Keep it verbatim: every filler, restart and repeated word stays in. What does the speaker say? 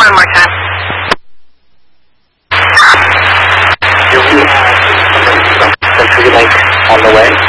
one more time. Do we have Century Link on the way?